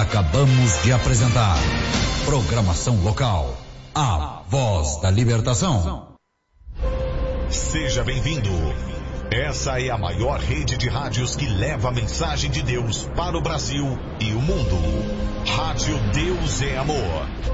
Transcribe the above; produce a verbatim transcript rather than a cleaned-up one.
Acabamos de apresentar programação local, a Voz da Libertação. Seja bem-vindo. Essa é a maior rede de rádios que leva a mensagem de Deus para o Brasil e o mundo. Rádio Deus é Amor.